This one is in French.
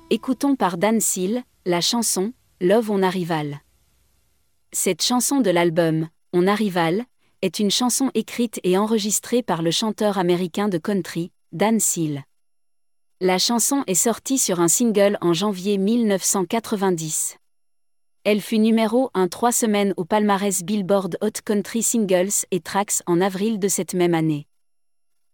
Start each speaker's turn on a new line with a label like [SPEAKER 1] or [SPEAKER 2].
[SPEAKER 1] Écoutons par Dan Seal, la chanson « Love on Arrival ». Cette chanson de l'album « On Arrival » est une chanson écrite et enregistrée par le chanteur américain de country, Dan Seal. La chanson est sortie sur un single en janvier 1990. Elle fut numéro 1 3 semaines au palmarès Billboard Hot Country Singles et Tracks en avril de cette même année.